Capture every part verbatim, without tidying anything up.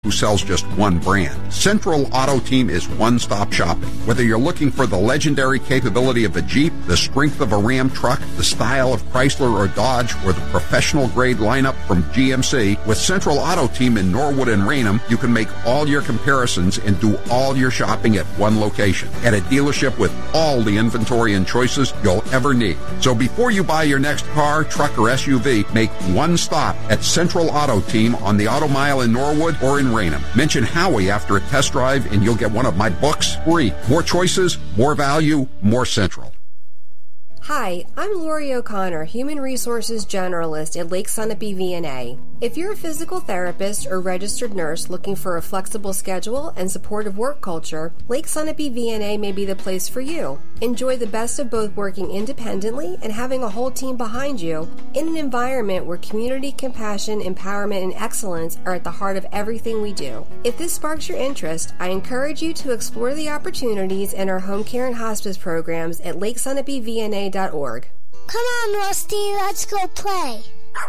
who sells just one brand. Central Auto Team is one-stop shopping. Whether you're looking for the legendary capability of a Jeep, the strength of a Ram truck, the style of Chrysler or Dodge, or the professional-grade lineup from G M C, with Central Auto Team in Norwood and Raynham, you can make all your comparisons and do all your shopping at one location, at a dealership with all the inventory and choices you'll ever need. So before you buy your next car, truck, or S U V, make one stop at Central Auto Team on the Auto Mile in Norwood or in Raynham. Mention Howie after a test drive and you'll get one of my books free. More choices, more value, more Central. Hi, I'm Lori O'Connor, Human Resources Generalist at Lake Sunapee V N A. If you're a physical therapist or registered nurse looking for a flexible schedule and supportive work culture, Lake Sunapee V N A may be the place for you. Enjoy the best of both working independently and having a whole team behind you in an environment where community, compassion, empowerment, and excellence are at the heart of everything we do. If this sparks your interest, I encourage you to explore the opportunities in our home care and hospice programs at lake sunapee v n a dot org. Come on, Rusty, let's go play.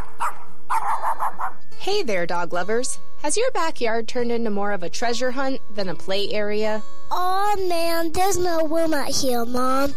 Hey there, dog lovers. Has your backyard turned into more of a treasure hunt than a play area? Oh man, there's no room out here, Mom.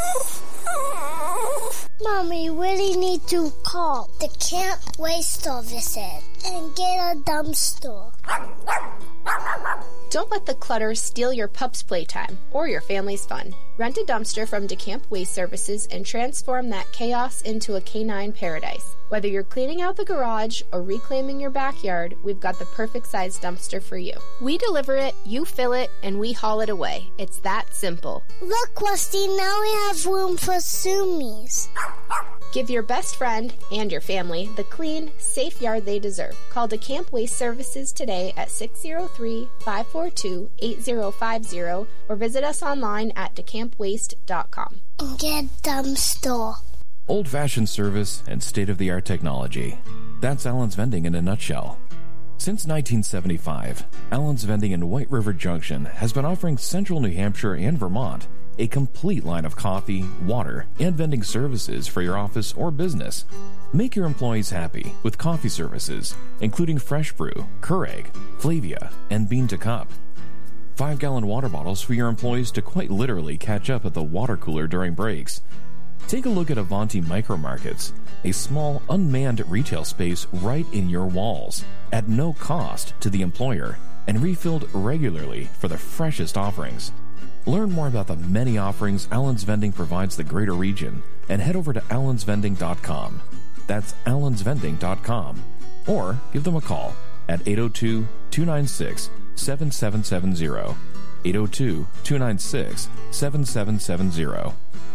Mom, we really need to call the Camp Waste Services and get a dumpster. Don't let the clutter steal your pup's playtime or your family's fun. Rent a dumpster from DeCamp Waste Services and transform that chaos into a canine paradise. Whether you're cleaning out the garage or reclaiming your backyard, we've got the perfect size dumpster for you. We deliver it, you fill it, and we haul it away. It's that simple. Look, Rusty, now we have room for Sumies. Give your best friend and your family the clean, safe yard they deserve. Call DeCamp Waste Services today at six oh three, five four two, eight oh five oh or visit us online at decamp waste dot com. Get dumpster. Old-fashioned service and state-of-the-art technology. That's Allen's Vending in a nutshell. Since nineteen seventy-five, Allen's Vending in White River Junction has been offering Central New Hampshire and Vermont a complete line of coffee, water, and vending services for your office or business. Make your employees happy with coffee services, including Fresh Brew, Keurig, Flavia, and Bean to Cup. Five-gallon water bottles for your employees to quite literally catch up at the water cooler during breaks. Take a look at Avanti Micro Markets, a small, unmanned retail space right in your walls, at no cost to the employer, and refilled regularly for the freshest offerings. Learn more about the many offerings Allen's Vending provides the greater region and head over to allens vending dot com. That's allens vending dot com. Or give them a call at eight oh two, two nine six, seven seven seven zero. eight oh two, two nine six, seven seven seven zero.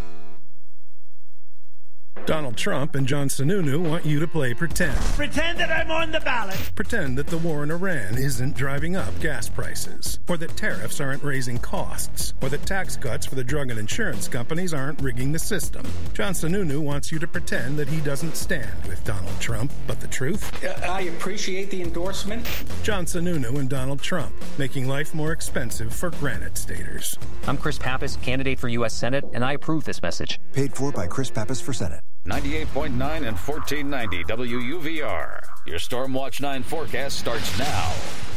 Donald Trump and John Sununu want you to play pretend. Pretend that I'm on the ballot. Pretend that the war in Iran isn't driving up gas prices, or that tariffs aren't raising costs, or that tax cuts for the drug and insurance companies aren't rigging the system. John Sununu wants you to pretend that he doesn't stand with Donald Trump, but the truth? Uh, I appreciate the endorsement. John Sununu and Donald Trump, making life more expensive for Granite Staters. I'm Chris Pappas, candidate for U S Senate, and I approve this message. Paid for by Chris Pappas for Senate. ninety-eight point nine and fourteen ninety W U V R. Your Stormwatch nine forecast starts now.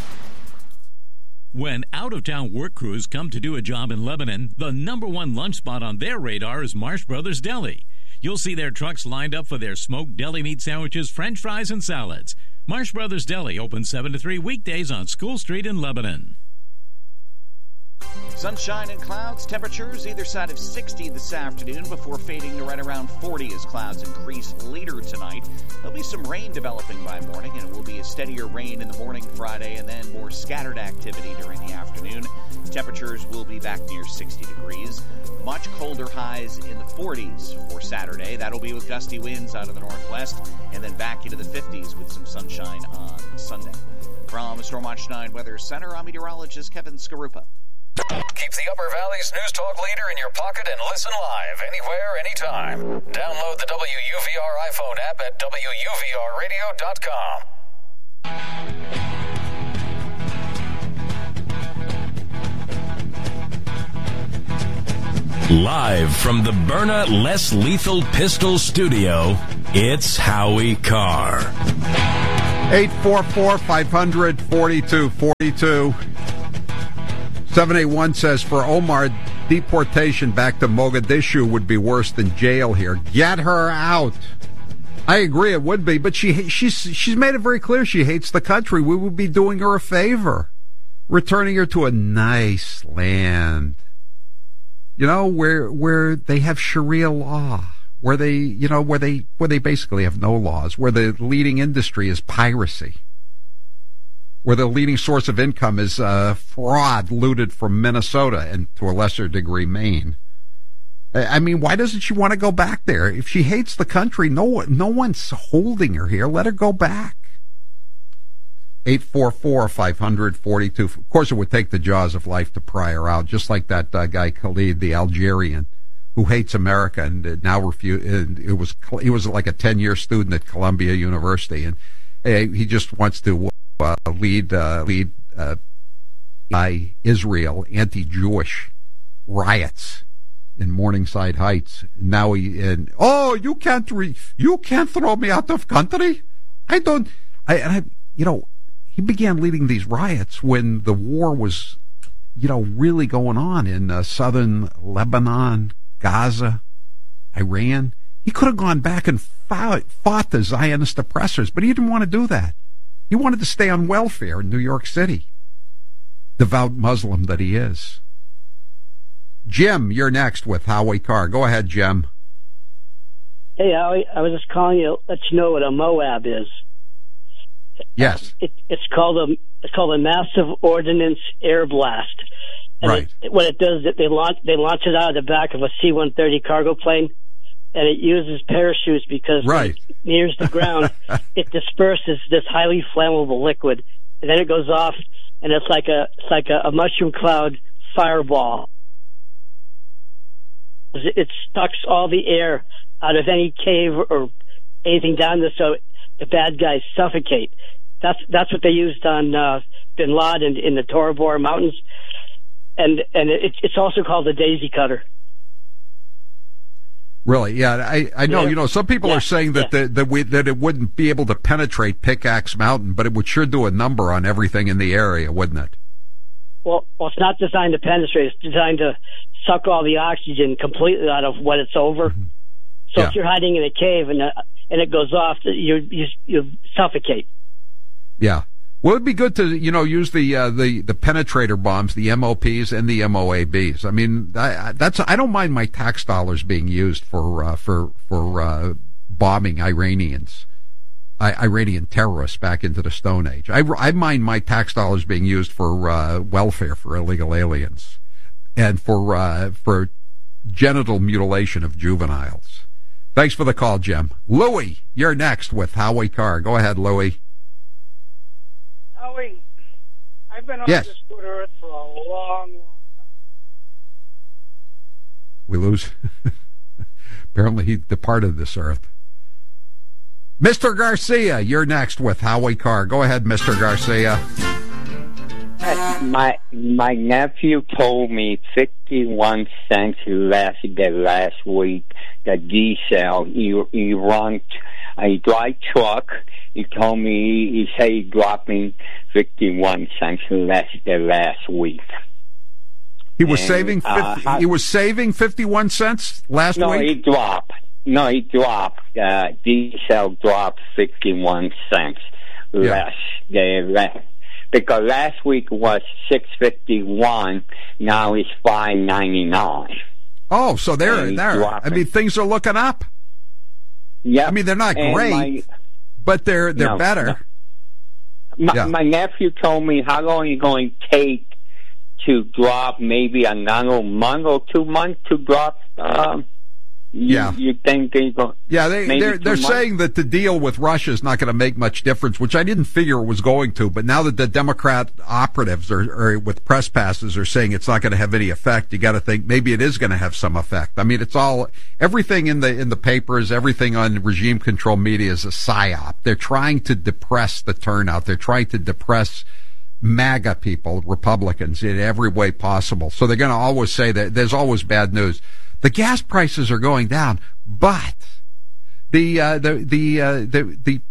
When out-of-town work crews come to do a job in Lebanon, the number one lunch spot on their radar is Marsh Brothers Deli. You'll see their trucks lined up for their smoked deli meat sandwiches, french fries, and salads. Marsh Brothers Deli open seven to three weekdays on School Street in Lebanon. Sunshine and clouds, temperatures either side of sixty this afternoon before fading to right around forty as clouds increase later tonight. There'll be some rain developing by morning, and it will be a steadier rain in the morning Friday and then more scattered activity during the afternoon. Temperatures will be back near sixty degrees. Much colder highs in the forties for Saturday. That'll be with gusty winds out of the northwest and then back into the fifties with some sunshine on Sunday. From Stormwatch nine Weather Center, I'm meteorologist Kevin Skarupa. Keep the Upper Valley's News Talk leader in your pocket and listen live anywhere, anytime. Download the W U V R iPhone app at W U V R radio dot com. Live from the Byrna Less Lethal Pistol Studio, it's Howie Carr. eight four four, five hundred, forty-two forty-two. seven eight one says, for Omar, deportation back to Mogadishu would be worse than jail here. Get her out. I agree it would be, but she she's she's made it very clear she hates the country. We would be doing her a favor, returning her to a nice land, you know, where where they have Sharia law, where they you know where they where they basically have no laws, where the leading industry is piracy, where the leading source of income is uh, fraud looted from Minnesota and to a lesser degree Maine. I mean, why doesn't she want to go back there? If she hates the country, no no one's holding her here. Let her go back. eight four four, five hundred, forty-two. Of course, it would take the jaws of life to pry her out, just like that uh, guy Khalid, the Algerian, who hates America and now refuse. It was he was like a ten-year student at Columbia University, and uh, he just wants to uh, lead uh, lead uh, by Israel anti-Jewish riots in Morningside Heights. Now he and oh, you can't re, you can't throw me out of country. I don't. I, and I, you know, he began leading these riots when the war was, you know, really going on in uh, southern Lebanon, Gaza, Iran. He could have gone back and fought, fought the Zionist oppressors, but he didn't want to do that. He wanted to stay on welfare in New York City. Devout Muslim that he is. Jim, you're next with Howie Carr. Go ahead, Jim. Hey, Howie, I was just calling you to let you know what a MOAB is. Yes. It, it's called a it's called a massive ordnance air blast. And right. It, what it does is that they launch they launch it out of the back of a C one thirty cargo plane, and it uses parachutes because right. when it nears the ground, it disperses this highly flammable liquid, and then it goes off, and it's like a it's like a, a mushroom cloud fireball. It sucks all the air out of any cave or anything down there, so the bad guys suffocate. That's that's what they used on uh, Bin Laden in the Tora Bora Mountains, and and it, it's also called the Daisy Cutter. Really? Yeah, I, I know. Yeah. You know, some people yeah. are saying that yeah. the, that we that it wouldn't be able to penetrate Pickaxe Mountain, but it would sure do a number on everything in the area, wouldn't it? Well, well, it's not designed to penetrate. It's designed to suck all the oxygen completely out of what it's over. Mm-hmm. So yeah. if you're hiding in a cave and uh, and it goes off, you you you suffocate. Yeah. Well, it'd be good to you know use the uh, the the penetrator bombs, the M O Ps and the M O A Bs. I mean, I, that's I don't mind my tax dollars being used for uh, for for uh, bombing Iranians, I, Iranian terrorists back into the Stone Age. I, I mind my tax dollars being used for uh, welfare for illegal aliens and for uh, for genital mutilation of juveniles. Thanks for the call, Jim. Louie, you're next with Howie Carr. Go ahead, Louie. Howie, I've been on yes. this good earth for a long, long time. We lose. Apparently he departed this earth. Mister Garcia, you're next with Howie Carr. Go ahead, Mister Garcia. My my nephew told me fifty-one cents less than last week. The diesel, he, he run a dry truck. He told me, he said he dropped me fifty-one cents less than last week. He was and, saving. fifty, uh, he was saving fifty-one cents last no, week. No, he dropped. No, he dropped. Uh, diesel dropped fifty-one cents less yeah. than last. Because last week was six fifty-one, now it's five ninety-nine. Oh, so they're there. I mean, things are looking up. Yeah, I mean, they're not and great, my, but they're they're no, better. No. My, yeah. my nephew told me how long it's going to take to drop, maybe another month or two months to drop. Um, You, yeah, you think they go? Yeah, they they're they're months? saying that the deal with Russia is not going to make much difference, which I didn't figure it was going to. But now that the Democrat operatives are, are with press passes are saying it's not going to have any effect, you got to think maybe it is going to have some effect. I mean, it's all everything in the in the papers, everything on regime control media is a psyop. They're trying to depress the turnout. They're trying to depress MAGA people, Republicans, in every way possible. So they're going to always say that there's always bad news. The gas prices are going down, but the uh, the the, uh, the the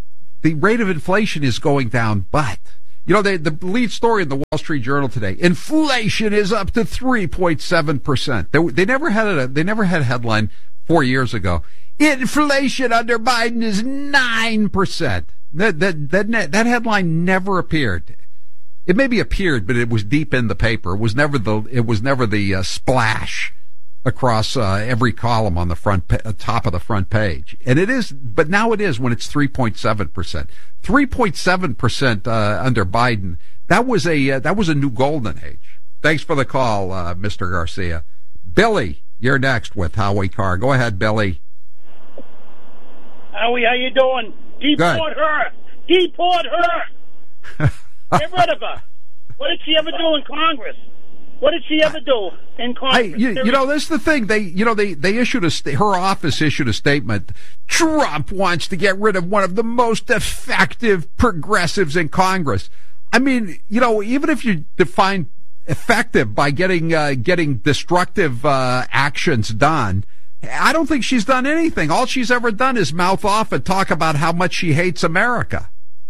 the rate of inflation is going down, but you know, they, the lead story in the Wall Street Journal today: inflation is up to three point seven percent. They, they never had a they never had a headline four years ago. Inflation under Biden is nine percent. That that that that headline never appeared. It maybe appeared, but it was deep in the paper. It was never the it was never the uh, splash across uh, every column on the front pa- top of the front page. And it is, but now it is when it's three point seven percent. three point seven percent uh, under Biden. That was a uh, that was a new golden age. Thanks for the call, uh, Mister Garcia. Billy, you're next with Howie Carr. Go ahead, Billy. Howie, how you doing? Deport her. Deport her. Get rid of her. What did she ever do in Congress? What did she ever do in Congress? I, you, you know, that's the thing. They, you know, they, they issued a sta- her office issued a statement. Trump wants to get rid of one of the most effective progressives in Congress. I mean, you know, even if you define effective by getting uh, getting destructive uh, actions done, I don't think she's done anything. All she's ever done is mouth off and talk about how much she hates America.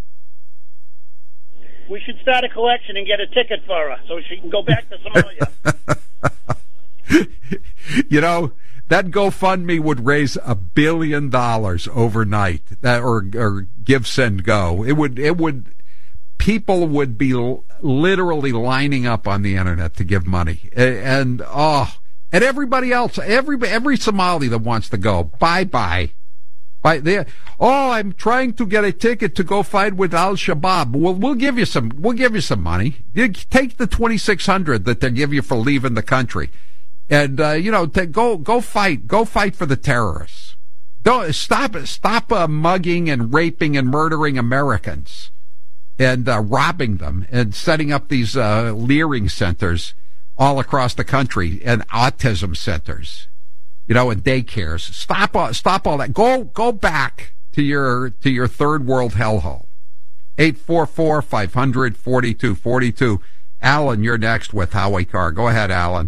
We should start a collection and get a ticket for her so she can go back to Somalia. You know, that GoFundMe would raise a billion dollars overnight, that, or or Give, Send, Go. It would, it would, people would be l- literally lining up on the internet to give money. And, and oh, and everybody else, every every Somali that wants to go, bye bye. By there, oh, I'm trying to get a ticket to go fight with Al Shabaab. We'll we'll give you some. We'll give you some money. You take the twenty-six hundred that they give you for leaving the country, and uh, you know, to go go fight. Go fight for the terrorists. Don't stop stop uh, mugging and raping and murdering Americans, and uh, robbing them and setting up these uh, leering centers all across the country and autism centers. You know, and daycares. Stop all, stop all that. Go, go back to your, to your third world hellhole. eight four four, five hundred, forty-two forty-two. Alan, you're next with Howie Carr. Go ahead, Alan.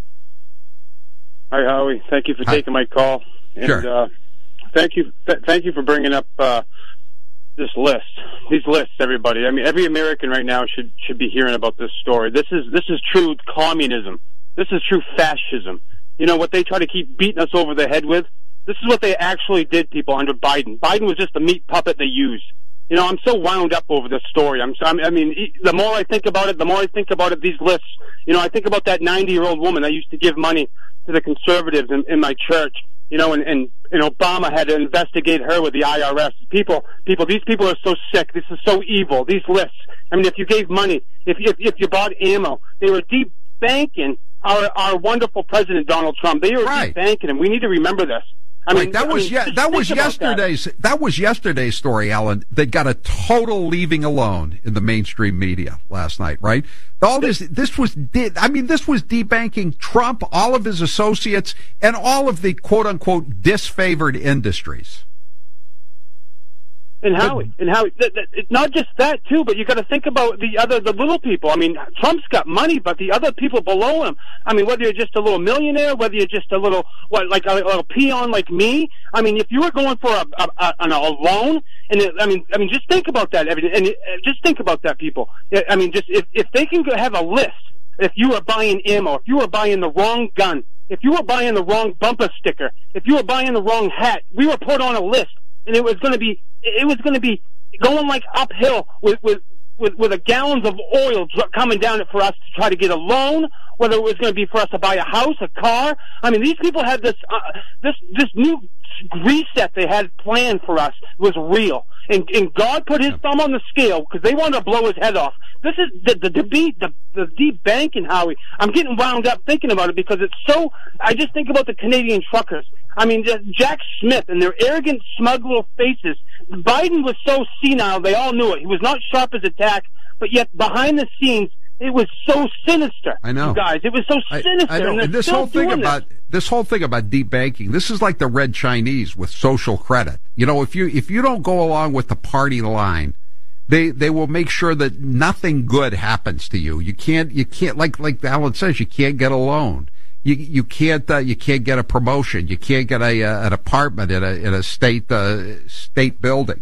Hi, Howie. Thank you for Hi. taking my call. And, sure. Uh, thank you, th- thank you for bringing up, uh, this list. These lists, everybody. I mean, every American right now should, should be hearing about this story. This is, this is true communism. This is true fascism. You know, what they try to keep beating us over the head with, this is what they actually did, people, under Biden. Biden was just a meat puppet they used. You know, I'm so wound up over this story. I'm, so, I mean, the more I think about it, the more I think about it, these lists. You know, I think about that ninety-year-old woman that used to give money to the conservatives in, in my church. You know, and, and, and Obama had to investigate her with the I R S. People, people, these people are so sick. This is so evil. These lists. I mean, if you gave money, if, if, if you bought ammo, they were deep banking Our our wonderful president Donald Trump. They are right. banking him. We need to remember this. I right. mean, that I was mean, ye- that was yesterday's that. that was yesterday's story, Alan. They got a total leaving alone in the mainstream media last night. Right? All this this was did I mean this was debanking Trump, all of his associates, and all of the quote unquote disfavored industries. And Howie, and Howie, th- th- it's not just that too, but you got to think about the other, the little people. I mean, Trump's got money, but the other people below him. I mean, whether you're just a little millionaire, whether you're just a little, what, like a, a little peon like me. I mean, if you were going for a a, a, a loan, and it, I mean, I mean, just think about that. And it, just think about that, people. I mean, just if if they can have a list, if you were buying ammo, if you were buying the wrong gun, if you were buying the wrong bumper sticker, if you were buying the wrong hat, we were put on a list, and it was going to be. It was going to be going like uphill with with with, with a gallons of oil coming down it for us to try to get a loan. Whether it was going to be for us to buy a house, a car. I mean, these people had this uh, this this new reset they had planned for us was real, and and God put His thumb on the scale because they wanted to blow His head off. This is the the debate, the the deep banking, Howie. I'm getting wound up thinking about it because it's so. I just think about the Canadian truckers. I mean, Jack Smith and their arrogant, smug little faces. Biden was so senile, they all knew it. He was not sharp as a tack, but yet behind the scenes, it was so sinister. I know, you guys. It was so sinister. I, I know. And, and this whole thing about this. this whole thing about deep banking. This is like the Red Chinese with social credit. You know, if you if you don't go along with the party line, they they will make sure that nothing good happens to you. You can't you can't like like Alan says, you can't get a loan. You you can't uh, you can't get a promotion. You can't get a uh, an apartment in a in a state uh, state building.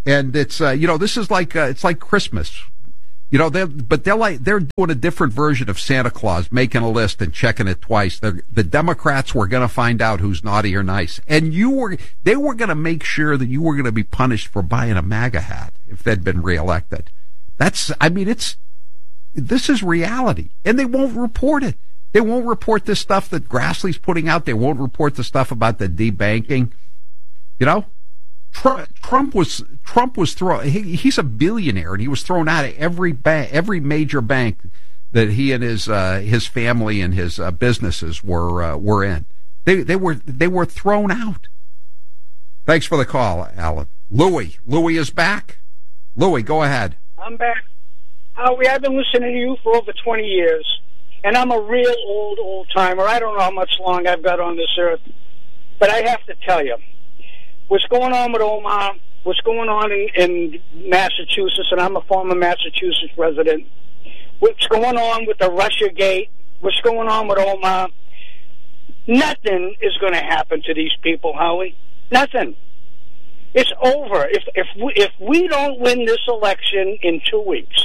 And it's, uh, you know, this is like, uh, it's like Christmas. You know, they but they're like, they're doing a different version of Santa Claus, making a list and checking it twice. They're, the Democrats were going to find out who's naughty or nice. And you were, they were going to make sure that you were going to be punished for buying a MAGA hat if they'd been reelected. That's, I mean, it's, this is reality. And they won't report it. They won't report this stuff that Grassley's putting out. They won't report the stuff about the debanking. You know? Trump, Trump was Trump was thrown. He, he's a billionaire, and he was thrown out of every bank, every major bank that he and his uh, his family and his uh, businesses were uh, were in. They they were they were thrown out. Thanks for the call, Alan. Louis, Louis is back. Louis, go ahead. I'm back. Howie, I've been listening to you for over twenty years, and I'm a real old old timer. I don't know how much long I've got on this earth, but I have to tell you. What's going on with Omar, what's going on in, in Massachusetts, and I'm a former Massachusetts resident, what's going on with the Russiagate, what's going on with Omar, nothing is going to happen to these people, Howie. Nothing. It's over. If, if, we, if we don't win this election in two weeks,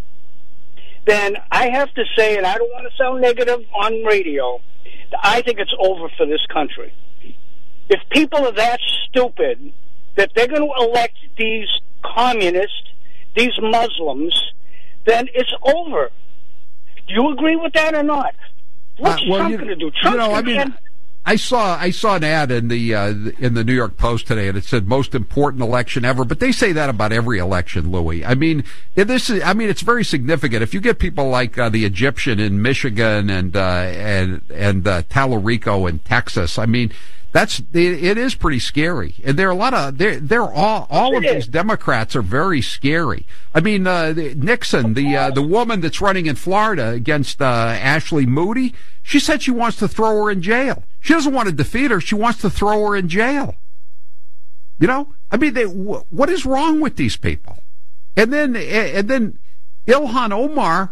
then I have to say, and I don't want to sound negative on radio, I think it's over for this country. If people are that stupid that they're going to elect these communists, these Muslims, then it's over. Do you agree with that or not? What's uh, well, Trump going to do? Trump's you know, I mean, end- I saw I saw an ad in the uh, in the New York Post today, and it said most important election ever. But they say that about every election, Louis. I mean, this is I mean, it's very significant. If you get people like uh, the Egyptian in Michigan and uh, and and uh, Tallarico in Texas, I mean. That's it, it is pretty scary, and there are a lot of they're they're all all of these Democrats are very scary. I mean, uh, Nixon, the uh, the woman that's running in Florida against uh, Ashley Moody, she said she wants to throw her in jail. She doesn't want to defeat her; she wants to throw her in jail. You know, I mean, they, what is wrong with these people? And then and then Ilhan Omar.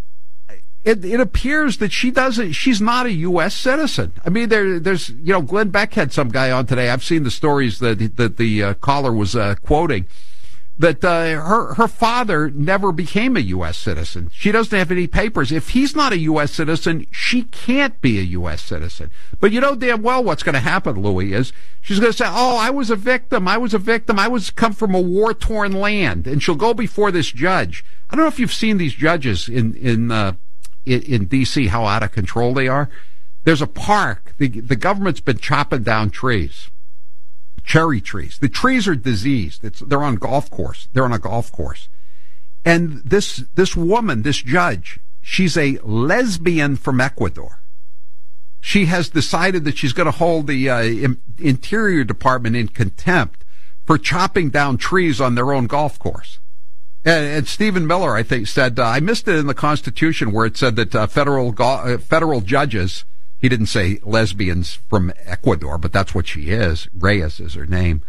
It, it appears that she doesn't, she's not a U S citizen. I mean, there, there's, you know, Glenn Beck had some guy on today. I've seen the stories that, that the uh, caller was uh, quoting, that uh, her, her father never became a U S citizen. She doesn't have any papers. If he's not a U S citizen, she can't be a U S citizen. But you know damn well what's going to happen, Louis, is she's going to say, oh, I was a victim. I was a victim. I was come from a war-torn land. And she'll go before this judge. I don't know if you've seen these judges in, in, uh, In, in D C, how out of control they are. There's a park. The, the government's been chopping down trees, cherry trees. The trees are diseased. It's, they're on golf course. They're on a golf course. And this, this woman, this judge, she's a lesbian from Ecuador. She has decided that she's going to hold the uh, in, Interior Department in contempt for chopping down trees on their own golf course. And, and Stephen Miller, I think, said, uh, I missed it in the Constitution where it said that uh, federal go- uh, federal judges, he didn't say lesbians from Ecuador, but that's what she is. Reyes is her name.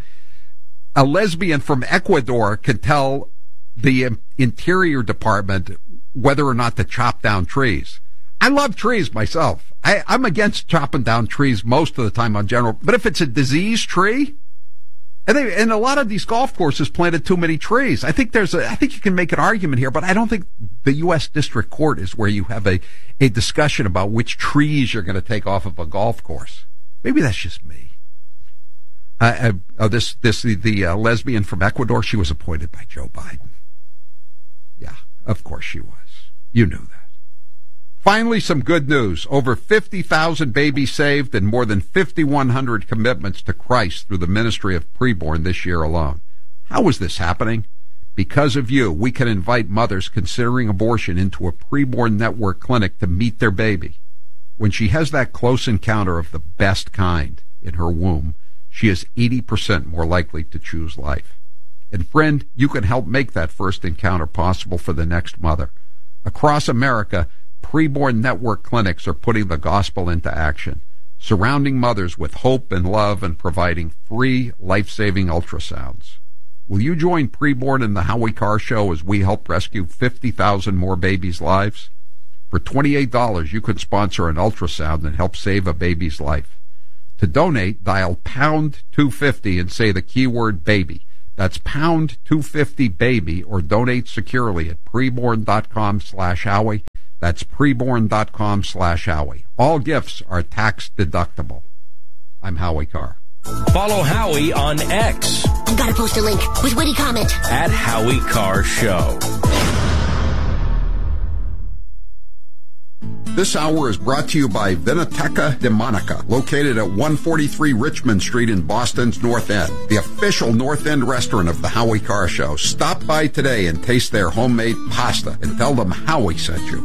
A lesbian from Ecuador can tell the um, Interior Department whether or not to chop down trees. I love trees myself. I, I'm against chopping down trees most of the time on general, but if it's a diseased tree, And, they, and a lot of these golf courses planted too many trees. I think there's a, I think you can make an argument here, but I don't think the U S District Court is where you have a, a discussion about which trees you're going to take off of a golf course. Maybe that's just me. Uh, uh, oh, this, this, the, the uh, lesbian from Ecuador, she was appointed by Joe Biden. Yeah, of course she was. You knew that. Finally, some good news. Over fifty thousand babies saved and more than fifty-one hundred commitments to Christ through the ministry of preborn this year alone. How is this happening? Because of you, we can invite mothers considering abortion into a preborn network clinic to meet their baby. When she has that close encounter of the best kind in her womb, she is eighty percent more likely to choose life. And friend, you can help make that first encounter possible for the next mother. Across America, preborn network clinics are putting the gospel into action, surrounding mothers with hope and love and providing free, life-saving ultrasounds. Will you join Preborn in the Howie Carr Show as we help rescue fifty thousand more babies' lives? For twenty-eight dollars, you could sponsor an ultrasound and help save a baby's life. To donate, dial pound two fifty and say the keyword baby. That's pound two fifty baby, or donate securely at preborn.com slash Howie. That's preborn.com slash Howie. All gifts are tax deductible. I'm Howie Carr. Follow Howie on X. You gotta post a link with witty comment. At Howie Carr Show. This hour is brought to you by Vinoteca de Monica, located at one forty-three Richmond Street in Boston's North End, the official North End restaurant of the Howie Carr Show. Stop by today and taste their homemade pasta and tell them Howie sent you.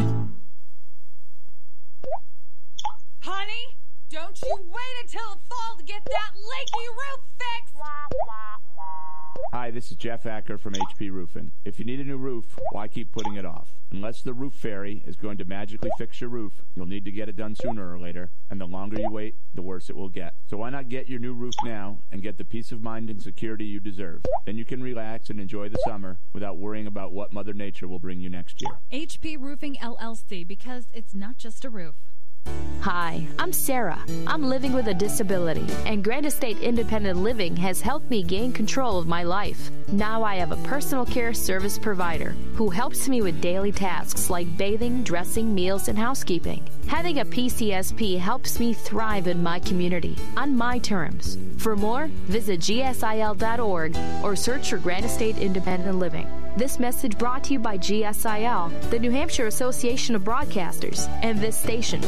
Honey, don't you wait until the fall to get that leaky roof fixed! Hi, this is Jeff Acker from H P Roofing. If you need a new roof, why keep putting it off? Unless the roof fairy is going to magically fix your roof, you'll need to get it done sooner or later, and the longer you wait, the worse it will get. So why not get your new roof now and get the peace of mind and security you deserve? Then you can relax and enjoy the summer without worrying about what Mother Nature will bring you next year. H P Roofing L L C, because it's not just a roof. Hi, I'm Sarah. I'm living with a disability, and Grand Estate Independent Living has helped me gain control of my life. Now I have a personal care service provider who helps me with daily tasks like bathing, dressing, meals, and housekeeping. Having a P C S P helps me thrive in my community on my terms. For more, visit G S I L dot org or search for Grand Estate Independent Living. This message brought to you by G S I L, the New Hampshire Association of Broadcasters, and this station.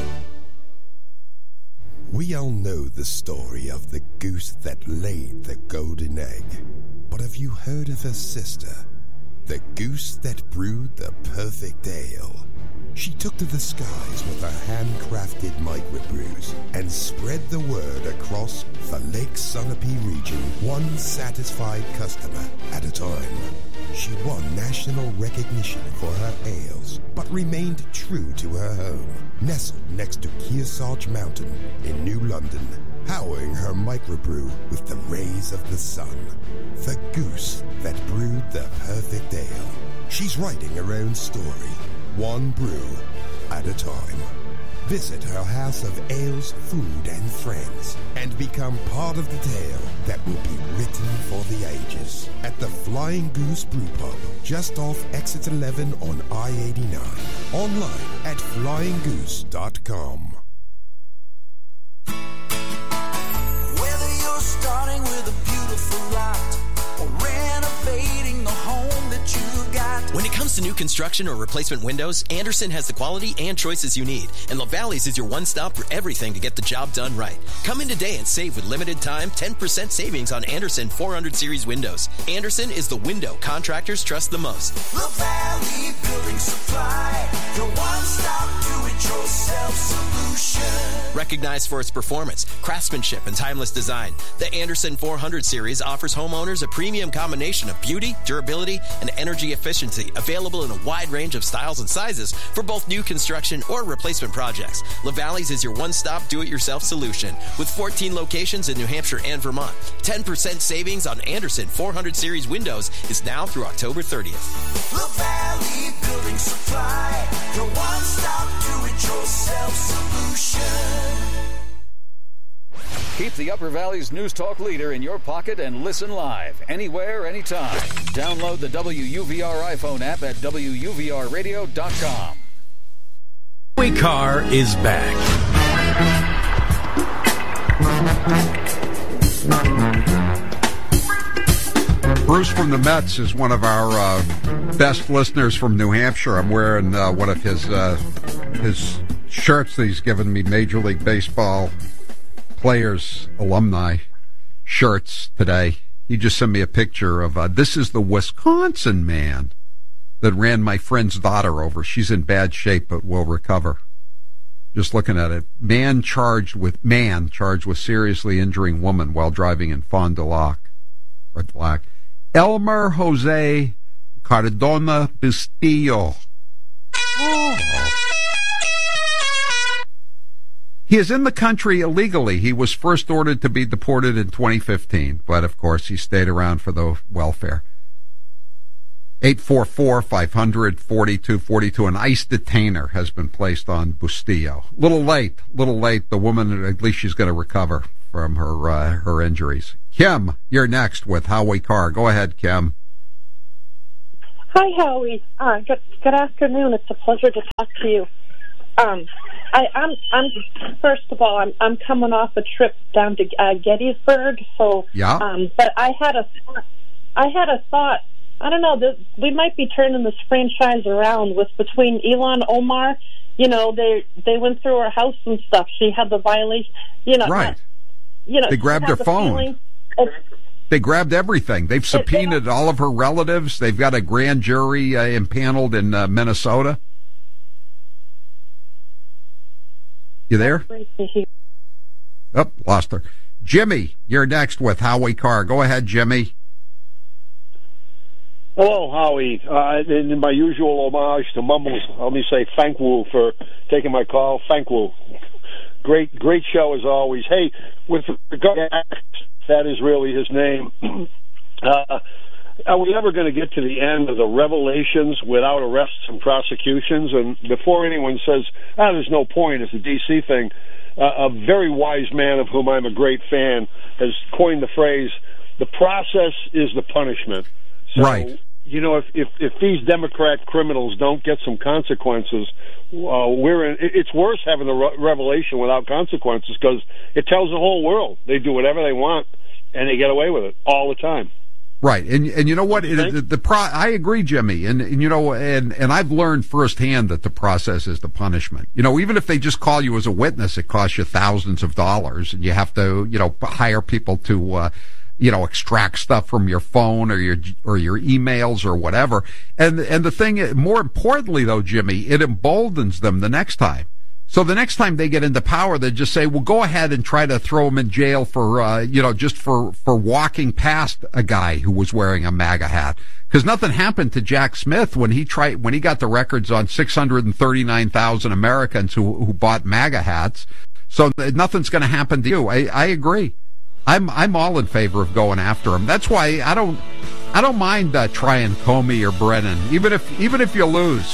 We all know the story of the goose that laid the golden egg. But have you heard of her sister? The goose that brewed the perfect ale. She took to the skies with her handcrafted microbrews and spread the word across the Lake Sunapee region, one satisfied customer at a time. She won national recognition for her ales, but remained true to her home, nestled next to Kearsarge Mountain in New London, powering her microbrew with the rays of the sun. The goose that brewed the perfect ale. She's writing her own story, one brew at a time. Visit her house of ales, food, and friends, and become part of the tale that will be written for the ages at the Flying Goose Brew Pub, just off Exit eleven on I eighty-nine. Online at flying goose dot com. Whether you're starting with a beautiful lot or renovating the home that you got. When it comes to new construction or replacement windows, Andersen has the quality and choices you need, and LaValley's is your one-stop for everything to get the job done right. Come in today and save with limited time ten percent savings on Andersen four hundred series windows. Andersen is the window contractors trust the most. LaValley Building Supply, your one-stop do-it-yourself solution. Recognized for its performance, craftsmanship, and timeless design, the Andersen four hundred series offers homeowners a premium combination of beauty, durability, and energy efficiency, available in a wide range of styles and sizes for both new construction or replacement projects. LaValley's is your one-stop do-it-yourself solution with fourteen locations in New Hampshire and Vermont. ten percent savings on Andersen four hundred series windows is now through October thirtieth. LaValley Building Supply, your one-stop do-it-yourself solution. Keep the Upper Valley's News Talk leader in your pocket and listen live, anywhere, anytime. Download the W U V R iPhone app at W U V R radio dot com. Howie Carr is back. Bruce from the Mets is one of our uh, best listeners from New Hampshire. I'm wearing uh, one of his uh, his shirts that he's given me, Major League Baseball players, alumni shirts today. He just sent me a picture of, uh, this is the Wisconsin man that ran my friend's daughter over. She's in bad shape, but will recover. Just looking at it. Man charged with, man charged with seriously injuring woman while driving in Fond du Lac. Or Lac. Elmer Jose Cardona Bustillo. Oh. He is in the country illegally. He was first ordered to be deported in twenty fifteen, but of course he stayed around for the welfare. eight four four, five hundred, forty-two forty-two. An ICE detainer has been placed on Bustillo. Little late, little late. The woman, at least she's going to recover. from her uh, her injuries. Kim, you're next with Howie Carr. Go ahead, Kim. Hi, Howie. Uh, good, good afternoon. It's a pleasure to talk to you. Um, I, I'm, I'm. First of all, I'm, I'm coming off a trip down to uh, Gettysburg. So, yeah. Um, but I had a, I had a thought. I don't know. This, we might be turning this franchise around with between Ilhan Omar. You know, they they went through her house and stuff. She had the violation. You know, right. Not, you know, they grabbed her the phone. They grabbed everything. They've subpoenaed all of her relatives. They've got a grand jury uh, impaneled in uh, Minnesota. You there? Oh, lost her. Jimmy, you're next with Howie Carr. Go ahead, Jimmy. Hello, Howie. Uh, in my usual homage to Mumbles, let me say thank you for taking my call. Thank you. Great, great show as always. Hey, with regard to that is really his name. uh, are we ever going to get to the end of the revelations without arrests and prosecutions? And before anyone says, ah, there's no point, it's a D C thing, uh, a very wise man of whom I'm a great fan has coined the phrase, the process is the punishment. So, right. You know, if, if, if these Democrat criminals don't get some consequences, uh, we're in, it's worse having the re- revelation without consequences because it tells the whole world they do whatever they want and they get away with it all the time. Right, and and you know what? It, the, the pro, I agree, Jimmy, and, and you know, and and I've learned firsthand that the process is the punishment. You know, even if they just call you as a witness, it costs you thousands of dollars, and you have to, you know, hire people to, uh, you know, extract stuff from your phone or your or your emails or whatever. And and the thing, more importantly, though, Jimmy, it emboldens them the next time. So the next time they get into power, they just say, well, go ahead and try to throw him in jail for, uh, you know, just for, for walking past a guy who was wearing a MAGA hat. Because nothing happened to Jack Smith when he tried, when he got the records on six hundred thirty-nine thousand Americans who, who bought MAGA hats. So nothing's going to happen to you. I, I agree. I'm, I'm all in favor of going after him. That's why I don't, I don't mind, uh, trying Comey or Brennan, even if, even if you lose.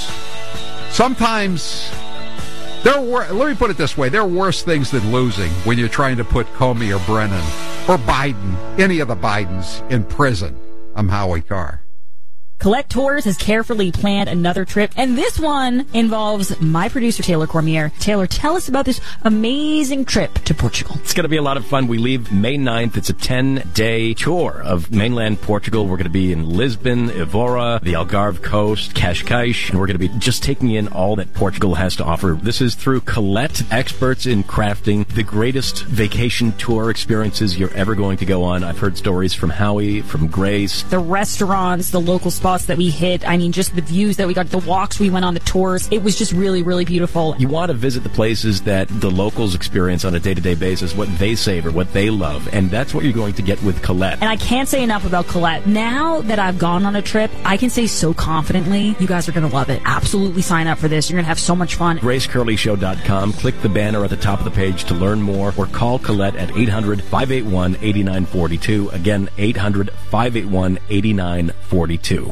Sometimes, There are wor- let me put it this way. There are worse things than losing when you're trying to put Comey or Brennan or Biden, any of the Bidens, in prison. I'm Howie Carr. Colette Tours has carefully planned another trip, and this one involves my producer, Taylor Cormier. Taylor, tell us about this amazing trip to Portugal. It's going to be a lot of fun. We leave May ninth. It's a ten-day tour of mainland Portugal. We're going to be in Lisbon, Évora, the Algarve coast, Cascais, and we're going to be just taking in all that Portugal has to offer. This is through Colette, experts in crafting the greatest vacation tour experiences you're ever going to go on. I've heard stories from Howie, from Grace. The restaurants, the local spots that we hit, I mean, just the views that we got, the walks we went on, the tours, it was just really, really beautiful. You want to visit the places that the locals experience on a day-to-day basis, what they savor, what they love, and that's what you're going to get with Colette. And I can't say enough about Colette. Now that I've gone on a trip, I can say so confidently, you guys are going to love it. Absolutely sign up for this. You're going to have so much fun. Grace Curley Show dot com. Click the banner at the top of the page to learn more, or call Colette at eight hundred, five eight one, eight nine four two. Again, eight hundred, five eight one, eight nine four two.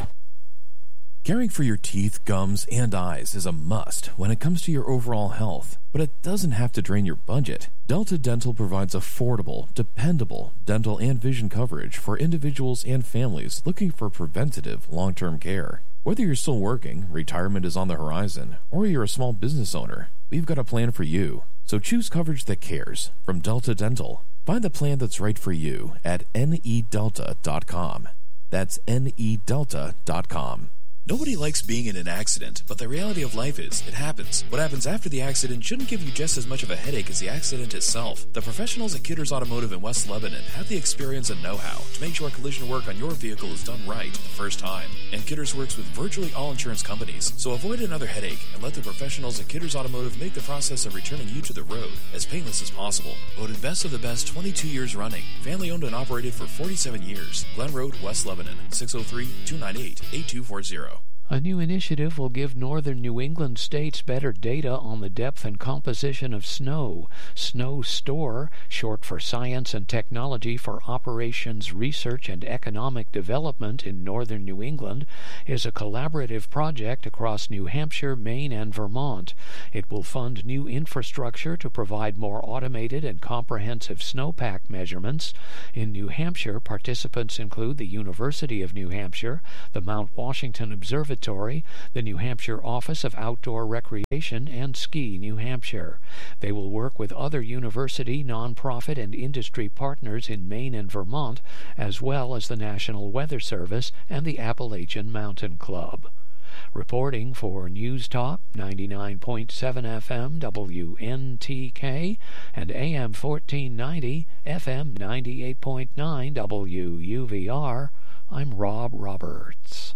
Caring for your teeth, gums, and eyes is a must when it comes to your overall health, but it doesn't have to drain your budget. Delta Dental provides affordable, dependable dental and vision coverage for individuals and families looking for preventative long-term care. Whether you're still working, retirement is on the horizon, or you're a small business owner, we've got a plan for you. So choose coverage that cares from Delta Dental. Find the plan that's right for you at N E delta dot com. That's N E delta dot com. Nobody likes being in an accident, but the reality of life is, it happens. What happens after the accident shouldn't give you just as much of a headache as the accident itself. The professionals at Kidders Automotive in West Lebanon have the experience and know-how to make sure collision work on your vehicle is done right the first time. And Kidders works with virtually all insurance companies, so avoid another headache and let the professionals at Kidders Automotive make the process of returning you to the road as painless as possible. Voted best of the best twenty-two years running. Family owned and operated for forty-seven years. Glen Road, West Lebanon, six oh three, two nine eight, eight two four zero. A new initiative will give northern New England states better data on the depth and composition of snow. SNOWSTOR, short for Science and Technology for Operations Research and Economic Development in northern New England, is a collaborative project across New Hampshire, Maine, and Vermont. It will fund new infrastructure to provide more automated and comprehensive snowpack measurements. In New Hampshire, participants include the University of New Hampshire, the Mount Washington Observatory, the New Hampshire Office of Outdoor Recreation, and Ski New Hampshire. They will work with other university, nonprofit, and industry partners in Maine and Vermont, as well as the National Weather Service and the Appalachian Mountain Club. Reporting for News Talk ninety-nine point seven F M W N T K and A M fourteen ninety F M ninety-eight point nine W U V R, I'm Rob Roberts.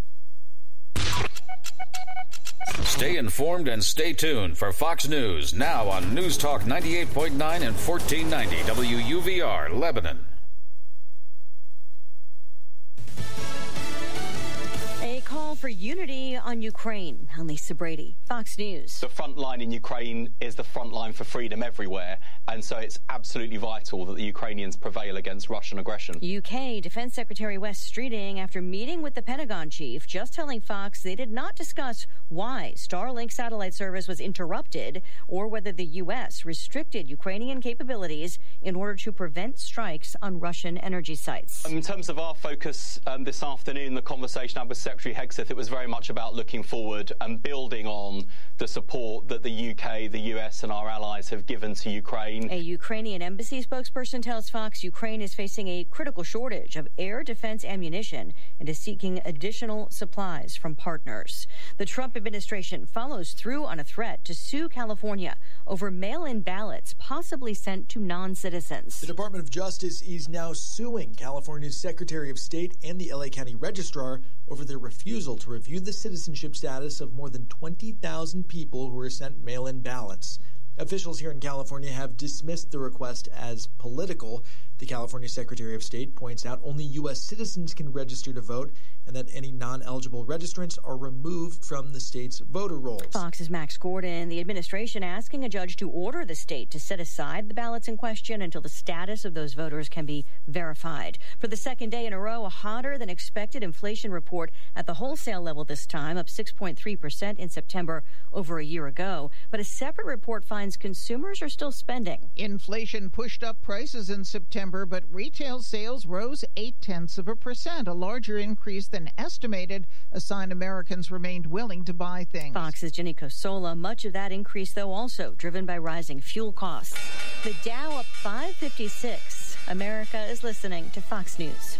Stay informed and stay tuned for Fox News, now on News Talk ninety-eight point nine and fourteen ninety W U V R, Lebanon. A call for unity on Ukraine. I'm Lisa Brady, Fox News. The front line in Ukraine is the front line for freedom everywhere, and so it's absolutely vital that the Ukrainians prevail against Russian aggression. U K Defense Secretary Wes Streeting, after meeting with the Pentagon chief, just telling Fox they did not discuss why Starlink satellite service was interrupted or whether the U S restricted Ukrainian capabilities in order to prevent strikes on Russian energy sites. In terms of our focus um, this afternoon, the conversation I had with Secretary Hegseth, it was very much about looking forward and building on the support that the U K, the U S and our allies have given to Ukraine. A Ukrainian embassy spokesperson tells Fox Ukraine is facing a critical shortage of air defense ammunition and is seeking additional supplies from partners. The Trump administration follows through on a threat to sue California over mail-in ballots possibly sent to non-citizens. The Department of Justice is now suing California's Secretary of State and the L A County Registrar over their refusal to review the citizenship status of more than twenty thousand people who were sent mail-in ballots. Officials here in California have dismissed the request as political. The California Secretary of State points out only U S citizens can register to vote and that any non-eligible registrants are removed from the state's voter rolls. Fox's Max Gordon. The administration asking a judge to order the state to set aside the ballots in question until the status of those voters can be verified. For the second day in a row, a hotter than expected inflation report at the wholesale level this time, up six point three percent in September over a year ago. But a separate report finds consumers are still spending. Inflation pushed up prices in September, but retail sales rose eight-tenths of a percent, a larger increase than estimated, a sign Americans remained willing to buy things. Fox's Jenny Cosola. Much of that increase, though, also driven by rising fuel costs. The Dow up five fifty-six. America is listening to Fox News.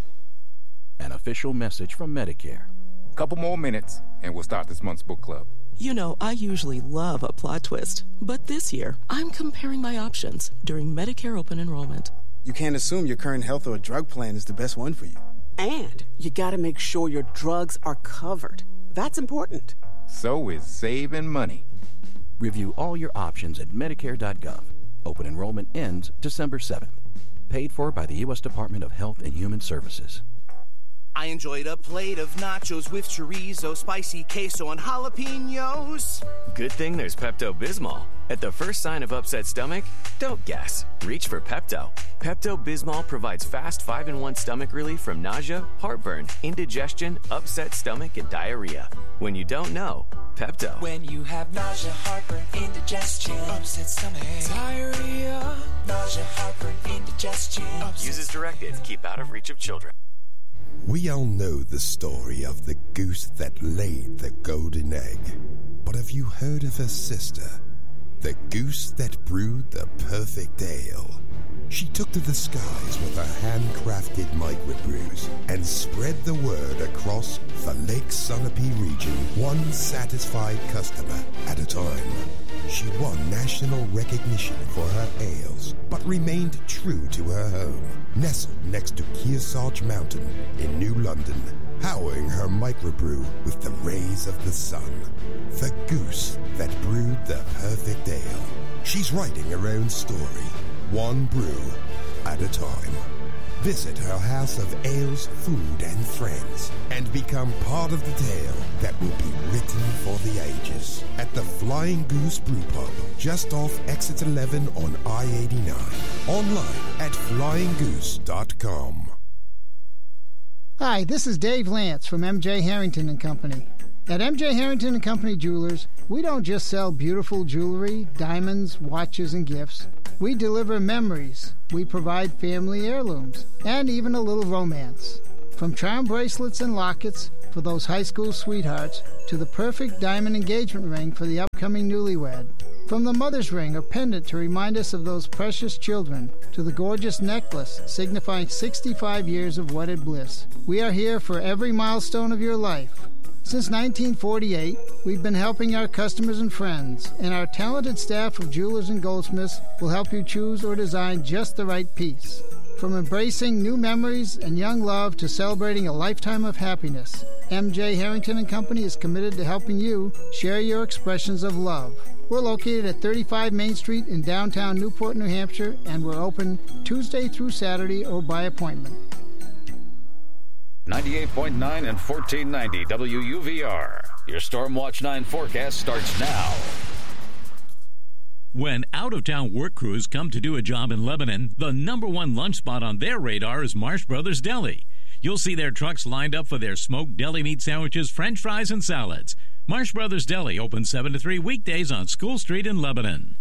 An official message from Medicare. Couple more minutes, and we'll start this month's book club. You know, I usually love a plot twist, but this year, I'm comparing my options during Medicare open enrollment. You can't assume your current health or drug plan is the best one for you. And you gotta make sure your drugs are covered. That's important. So is saving money. Review all your options at Medicare dot gov. Open enrollment ends December seventh. Paid for by the U S Department of Health and Human Services. I enjoyed a plate of nachos with chorizo, spicy queso, and jalapenos. Good thing there's Pepto-Bismol. At the first sign of upset stomach, don't guess. Reach for Pepto. Pepto-Bismol provides fast five in one stomach relief from nausea, heartburn, indigestion, upset stomach, and diarrhea. When you don't know, Pepto. When you have nausea, heartburn, indigestion, upset stomach, diarrhea, nausea, heartburn, indigestion. Use as directed. Keep out of reach of children. We all know the story of the goose that laid the golden egg. But have you heard of her sister? The goose that brewed the perfect ale. She took to the skies with her handcrafted microbrews and spread the word across the Lake Sunapee region, one satisfied customer at a time. She won national recognition for her ales, but remained true to her home, nestled next to Kearsarge Mountain in New London, powering her microbrew with the rays of the sun. The goose that brewed the perfect ale. She's writing her own story, one brew at a time. Visit our house of ales, food, and friends and become part of the tale that will be written for the ages at the Flying Goose Brew Pub, just off Exit eleven on I eighty-nine. Online at flying goose dot com. Hi, this is Dave Lance from M J Harrington and Company. At M J Harrington and Company Jewelers, we don't just sell beautiful jewelry, diamonds, watches, and gifts. We deliver memories. We provide family heirlooms, and even a little romance. From charm bracelets and lockets for those high school sweethearts to the perfect diamond engagement ring for the upcoming newlywed. From the mother's ring or pendant to remind us of those precious children to the gorgeous necklace signifying sixty-five years of wedded bliss. We are here for every milestone of your life. Since nineteen forty-eight, we've been helping our customers and friends, and our talented staff of jewelers and goldsmiths will help you choose or design just the right piece. From embracing new memories and young love to celebrating a lifetime of happiness, M J Harrington and Company is committed to helping you share your expressions of love. We're located at thirty-five Main Street in downtown Newport, New Hampshire, and we're open Tuesday through Saturday or by appointment. ninety-eight point nine and fourteen ninety W U V R. Your Stormwatch nine forecast starts now. When out-of-town work crews come to do a job in Lebanon, the number one lunch spot on their radar is Marsh Brothers Deli. You'll see their trucks lined up for their smoked deli meat sandwiches, french fries, and salads. Marsh Brothers Deli open seven to three weekdays on School Street in Lebanon.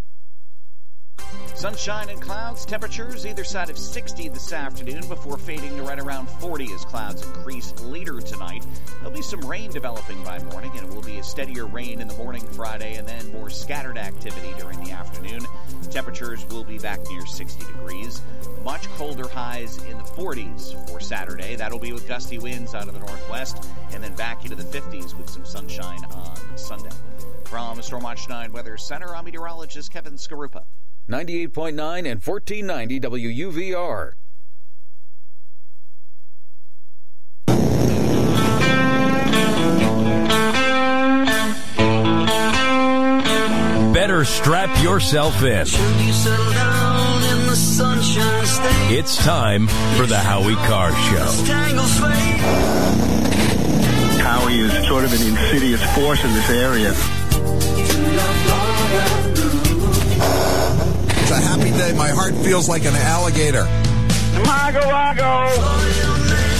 Sunshine and clouds, temperatures either side of sixty this afternoon before fading to right around forty as clouds increase later tonight. There'll be some rain developing by morning, and it will be a steadier rain in the morning Friday and then more scattered activity during the afternoon. Temperatures will be back near sixty degrees. Much colder highs in the forties for Saturday. That'll be with gusty winds out of the northwest and then back into the fifties with some sunshine on Sunday. From Stormwatch nine Weather Center, I'm meteorologist Kevin Skarupa. ninety-eight point nine and fourteen ninety W U V R. Better strap yourself in. It's time for the Howie Carr Show. Howie is sort of an insidious force in this area. It's a happy day. My heart feels like an alligator. Mago, Mago.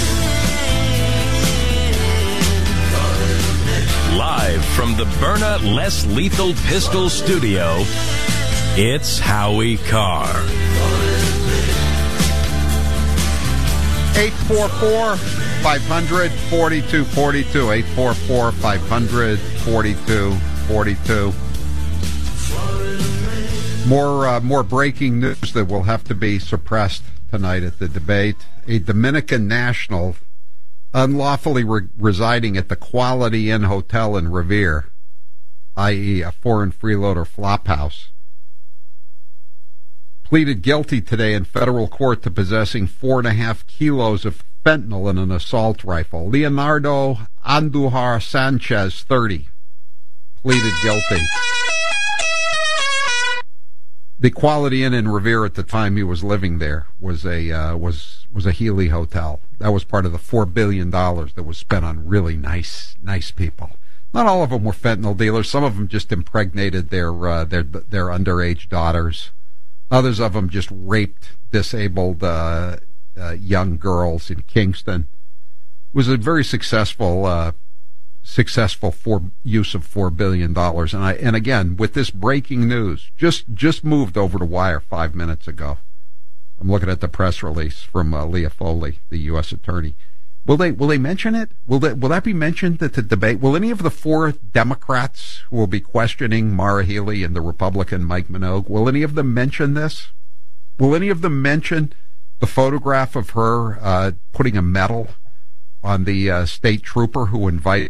Live from the Byrna Less Lethal Pistol Studio, it's Howie Carr. eight four four, five hundred, forty-two forty-two. eight four four, five hundred, forty-two forty-two. More uh, more breaking news that will have to be suppressed tonight at the debate. A Dominican national unlawfully re- residing at the Quality Inn Hotel in Revere, that is a foreign freeloader flop house, pleaded guilty today in federal court to possessing four and a half kilos of fentanyl in an assault rifle. Leonardo Andujar Sanchez, thirty, pleaded guilty. The Quality Inn in Revere at the time he was living there was a uh, was was a Healy hotel. That was part of the four billion dollars that was spent on really nice nice people. Not all of them were fentanyl dealers. Some of them just impregnated their uh, their their underage daughters. Others of them just raped disabled uh, uh, young girls in Kingston. It was a very successful uh, successful for use of four billion dollars. And I and again, with this breaking news, just just moved over to Wire five minutes ago. I'm looking at the press release from uh, Leah Foley, the U S attorney. Will they will they mention it? Will that will that be mentioned at the debate? Will any of the four Democrats who will be questioning Maura Healey and the Republican Mike Minogue, will any of them mention this? Will any of them mention the photograph of her uh, putting a medal on the uh, state trooper who invited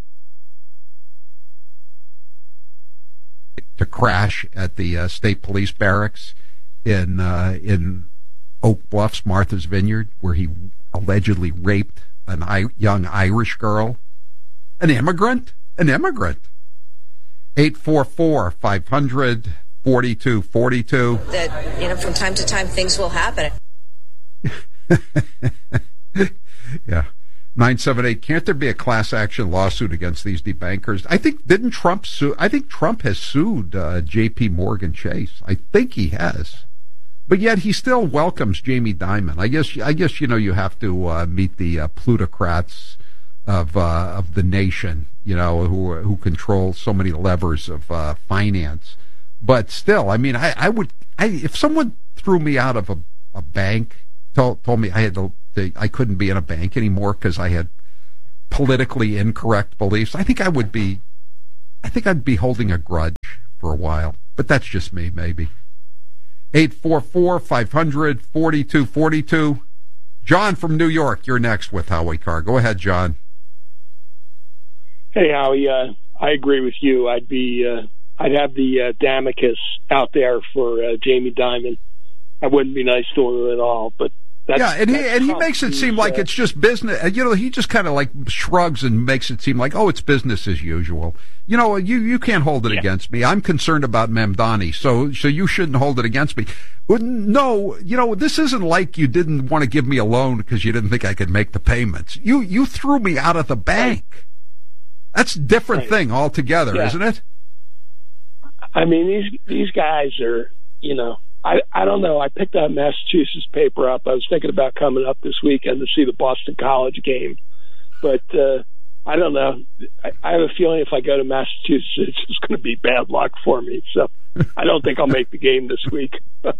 to crash at the uh, state police barracks in uh, in Oak Bluffs, Martha's Vineyard, where he allegedly raped an I- young Irish girl, an immigrant, an immigrant. eight four four, five hundred, forty-two forty-two. That, you know, from time to time things will happen. Yeah. nine seven eight, can't there be a class action lawsuit against these debankers? I think, didn't Trump sue? I think Trump has sued uh, J P Morgan Chase. I think he has. But yet he still welcomes Jamie Dimon. I guess, I guess you know, you have to uh, meet the uh, plutocrats of uh, of the nation, you know, who who control so many levers of uh, finance. But still, I mean, I, I would, I, if someone threw me out of a, a bank, told told me I had to, I couldn't be in a bank anymore because I had politically incorrect beliefs, I think I would be, I think I'd be holding a grudge for a while. But that's just me, maybe. eight four four, five hundred, forty-two forty-two. John from New York, you're next with Howie Carr. Go ahead, John. Hey, Howie, uh, I agree with you. I'd be, uh, I'd have the uh, Damocles out there for uh, Jamie Dimon. I wouldn't be nice to him at all, but that's, yeah, and he that's and he makes it seem like uh, it's just business. You know, he just kind of like shrugs and makes it seem like, oh, it's business as usual. You know, you, you can't hold it yeah. against me. I'm concerned about Mamdani, so so you shouldn't hold it against me. No, you know, this isn't like you didn't want to give me a loan because you didn't think I could make the payments. You you threw me out of the bank. That's a different right. thing altogether, yeah. isn't it? I mean, these these guys are, you know, I, I don't know. I picked that Massachusetts paper up. I was thinking about coming up this weekend to see the Boston College game. But uh, I don't know. I, I have a feeling if I go to Massachusetts, it's just going to be bad luck for me. So I don't think I'll make the game this week.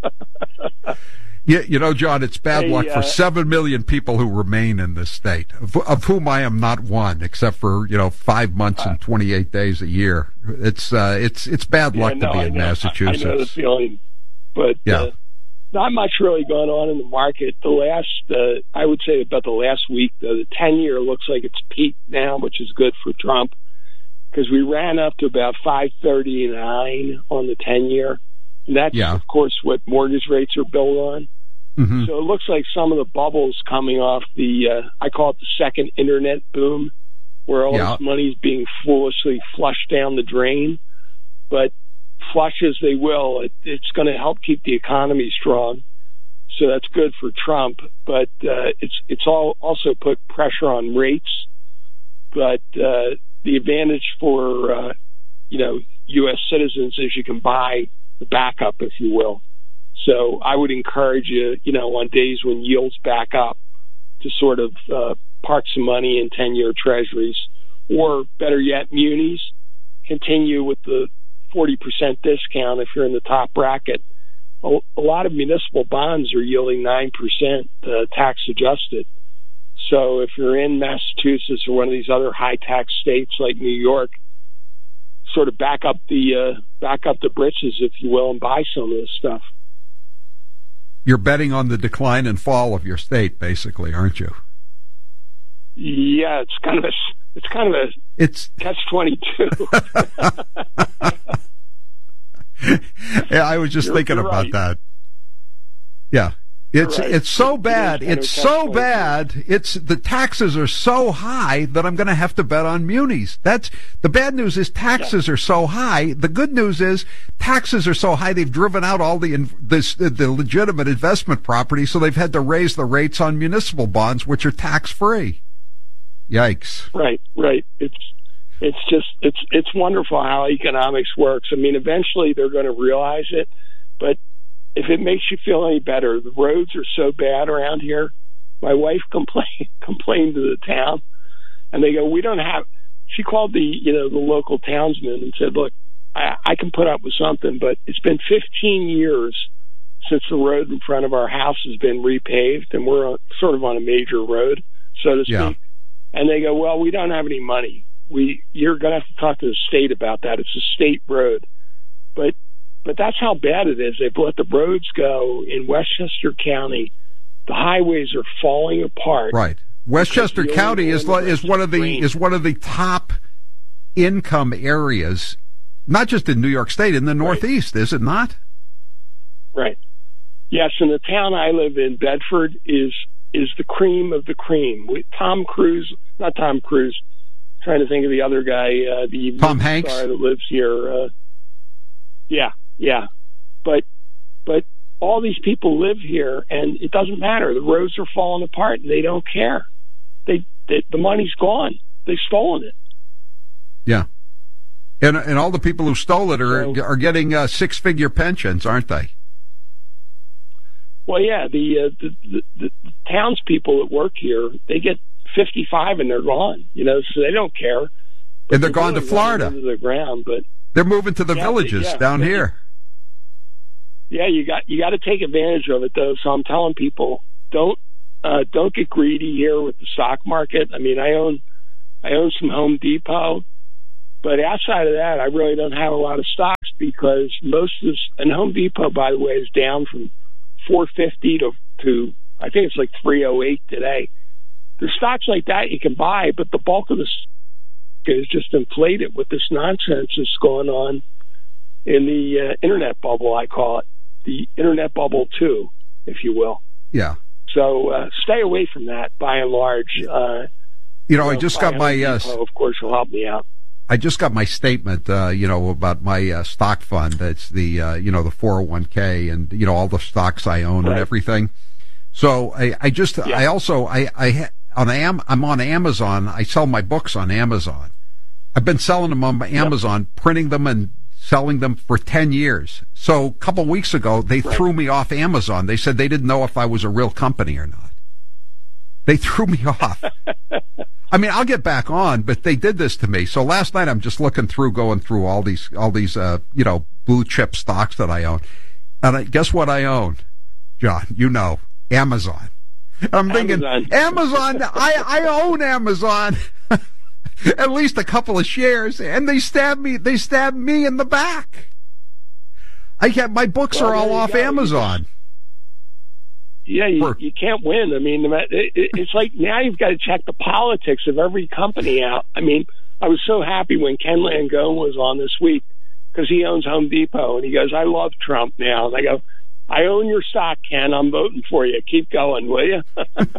Yeah, you know, John, it's bad hey, luck for uh, seven million people who remain in this state, of, of whom I am not one, except for, you know, five months and twenty-eight days a year. It's uh, it's it's bad yeah, luck no, to be I in know, Massachusetts. I, I know the feeling, but yeah. uh, not much really going on in the market. The last, uh, I would say about the last week, though, the ten-year looks like it's peaked now, which is good for Trump, because we ran up to about five thirty-nine on the ten-year, and that's, yeah. of course, what mortgage rates are built on. Mm-hmm. So it looks like some of the bubbles coming off the, uh, I call it the second internet boom, where all yeah. this money is being foolishly flushed down the drain. But flush as they will, it, it's going to help keep the economy strong. So that's good for Trump. But uh, it's it's all also put pressure on rates. But uh, the advantage for, uh, you know, U S citizens is you can buy the backup, if you will. So I would encourage you, you know, on days when yields back up, to sort of uh, park some money in ten-year treasuries, or better yet, munis. Continue with the forty percent discount if you're in the top bracket. A, a lot of municipal bonds are yielding nine percent uh, tax adjusted. So if you're in Massachusetts or one of these other high tax states like New York, sort of back up the uh, back up the britches, if you will, and buy some of this stuff. You're betting on the decline and fall of your state, basically, aren't you? Yeah, it's kind of a it's kind of a it's catch twenty-two. Yeah, I was just you're, thinking you're about right. that. Yeah. It's right. it's so bad. It It's so bad. It's the taxes are so high that I'm going to have to bet on munis. That's the bad news. Is taxes yeah. are so high. The good news is taxes are so high they've driven out all the this the legitimate investment property, so they've had to raise the rates on municipal bonds, which are tax free. Yikes! Right, right. It's it's just it's it's wonderful how economics works. I mean, eventually they're going to realize it, but if it makes you feel any better, the roads are so bad around here. My wife complained complained to the town, and they go, "We don't have." She called the you know the local townsman and said, "Look, I, I can put up with something, but it's been fifteen years since the road in front of our house has been repaved, and we're on, sort of on a major road, so to speak." Yeah. And they go, "Well, we don't have any money. We you're going to have to talk to the state about that. It's a state road." But But that's how bad it is. They've let the roads go in Westchester County. The highways are falling apart. Right. Westchester County is is one of the green. is one of the top income areas, not just in New York State, in the Northeast, right. Is it not? Right. Yes, and the town I live in, Bedford, is is the cream of the cream. We, Tom Cruise, not Tom Cruise. I'm trying to think of the other guy, uh, the Tom Hanks star that lives here. Uh, yeah. Yeah, but but all these people live here, and it doesn't matter. The roads are falling apart, and they don't care. They, they the money's gone. They've stolen it. Yeah. And and all the people who stole it are so, are getting uh, six figure pensions, aren't they? Well, yeah. The, uh, the, the the townspeople that work here, they get fifty-five and they're gone. You know, so they don't care. But and they're, they're gone to Florida. Into the ground, but they're moving to the yeah, villages yeah, down yeah. here. Yeah, you got you got to take advantage of it, though. So I'm telling people, don't uh, don't get greedy here with the stock market. I mean, I own I own some Home Depot. But outside of that, I really don't have a lot of stocks because most of this, and Home Depot, by the way, is down from four fifty to, to I think it's like three oh eight today. There's stocks like that you can buy, but the bulk of the stock is just inflated with this nonsense that's going on in the uh, internet bubble, I call it. The internet bubble two, if you will. Yeah. So uh, stay away from that, by and large. Uh, you know, you know I just got my... Uh, Depot, of course, will help me out. I just got my statement, uh, you know, about my uh, stock fund. That's the, uh, you know, the four oh one k and, you know, all the stocks I own right. and everything. So I, I just, yeah. I also, I, I, on Am, I'm on Amazon. I sell my books on Amazon. I've been selling them on Amazon, yep. printing them and selling them for ten years. So a couple of weeks ago, they right. threw me off Amazon. They said they didn't know if I was a real company or not. They threw me off. I mean, I'll get back on, but they did this to me. So last night I'm just looking through, going through all these, all these, uh, you know, blue chip stocks that I own. And I, guess what I own, John? You know, Amazon. And I'm thinking, Amazon, Amazon I, I own Amazon. At least a couple of shares. And they stabbed me, they stabbed me in the back. I can't, my books well, are all off go. Amazon. Yeah, you, you can't win. I mean, it, it, it's like now you've got to check the politics of every company out. I mean, I was so happy when Ken Langone was on this week because he owns Home Depot, and he goes, I love Trump now. And I go, I own your stock, Ken. I'm voting for you. Keep going, will you?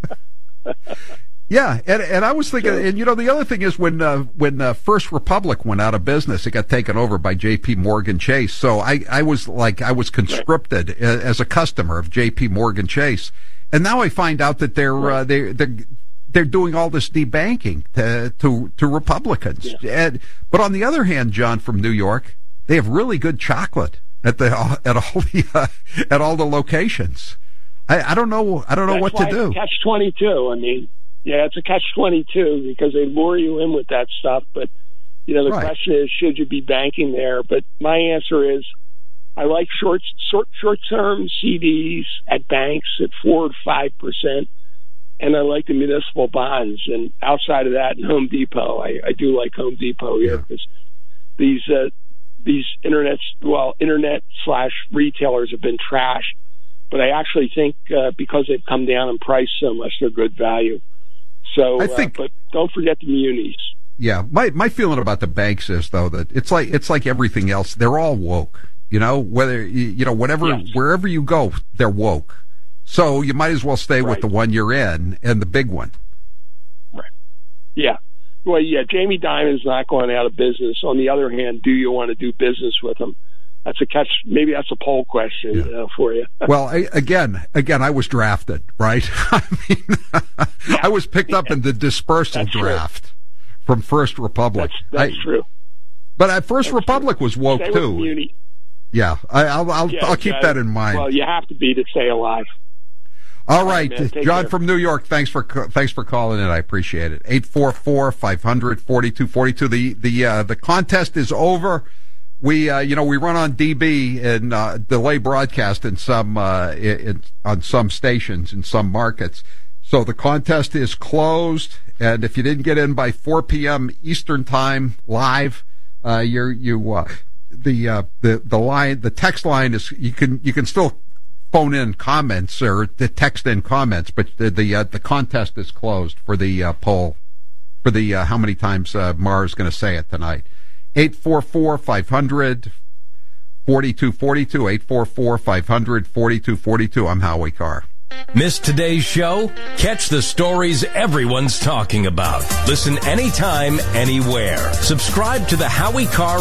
Yeah, and and I was thinking, and you know, the other thing is when uh, when uh, First Republic went out of business, it got taken over by J P Morgan Chase. So I, I was like, I was conscripted right. as a customer of J P Morgan Chase, and now I find out that they're right. uh, they they're they're doing all this debanking to to to Republicans. Yeah. And, but on the other hand, John from New York, they have really good chocolate at the at all the uh, at all the locations. I, I don't know I don't know That's what to do. Catch twenty-two. I mean. Yeah, it's a catch twenty-two because they lure you in with that stuff. But, you know, the right. question is, should you be banking there? But my answer is, I like short, short, short-term C Ds at banks at four to five percent, and I like the municipal bonds. And outside of that, in Home Depot, I, I do like Home Depot here because yeah. these uh, these internet, well, internet slash retailers have been trashed. But I actually think uh, because they've come down in price so much, they're good value. So, I think, uh, but don't forget the munis. Yeah, my my feeling about the banks is though that it's like it's like everything else. They're all woke. You know, whether you know whatever yes. wherever you go, they're woke. So you might as well stay right. with the one you're in and the big one. Right. Yeah. Well, yeah. Jamie Dimon's not going out of business. On the other hand, do you want to do business with him? That's a catch. Maybe that's a poll question yeah. you know, for you. Well, I, again, again, I was drafted, right? I mean, yeah. I was picked up in the dispersal that's draft true. from First Republic. That's, that's I, true. But at First that's Republic true. was woke Stay too. With yeah, I, I'll I'll, yeah, I'll keep uh, that in mind. Well, you have to be to stay alive. All right, right John care. from New York. Thanks for thanks for calling in. I appreciate it. Eight four four five hundred forty two forty two. The the uh, the contest is over. We, uh, you know, we run on D B and uh, delay broadcast in some uh, in, on some stations in some markets. So the contest is closed, and if you didn't get in by four p.m. Eastern time live, uh, you're you uh, the uh, the the line the text line is you can you can still phone in comments or the text in comments, but the the uh, the contest is closed for the uh, poll for the uh, how many times uh, Mar is going to say it tonight. eight four four five hundred forty-two forty-two, eight four four five hundred forty-two forty-two. I'm Howie Carr. Missed today's show? Catch the stories everyone's talking about. Listen anytime, anywhere. Subscribe to the Howie Carr Radio Network wherever you get your podcasts.